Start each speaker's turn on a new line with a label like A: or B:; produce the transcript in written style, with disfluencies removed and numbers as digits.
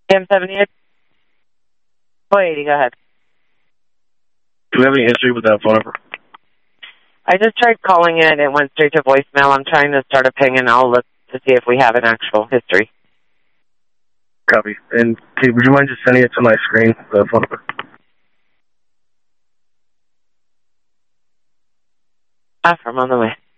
A: M78? 480, go ahead.
B: Do we have any history with that phone number?
A: I just tried calling it. It went straight to voicemail. I'm trying to start a ping, and I'll look to see if we have an actual history.
B: Copy. And would you mind just sending it to my screen, the phone number?
A: I'm on the way.